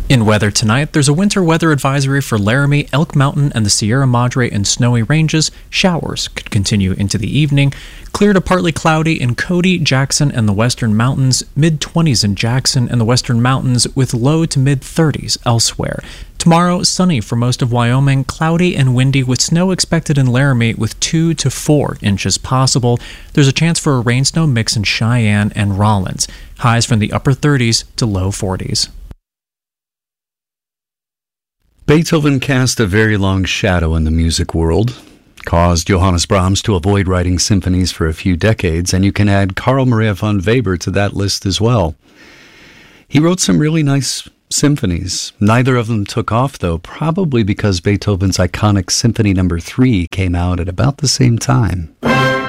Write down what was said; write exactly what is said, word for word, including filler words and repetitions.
In weather tonight, there's a winter weather advisory for Laramie, Elk Mountain, and the Sierra Madre and Snowy Ranges. Showers could continue into the evening. Clear to partly cloudy in Cody, Jackson, and the Western Mountains. mid twenties in Jackson and the Western Mountains with low to mid thirties elsewhere. Tomorrow, sunny for most of Wyoming, cloudy and windy with snow expected in Laramie with two to four inches possible. There's a chance for a rain-snow mix in Cheyenne and Rollins. Highs from the upper thirties to low forties. Beethoven cast a very long shadow in the music world, caused Johannes Brahms to avoid writing symphonies for a few decades, and you can add Carl Maria von Weber to that list as well. He wrote some really nice symphonies. Neither of them took off, though, probably because Beethoven's iconic Symphony Number three came out at about the same time.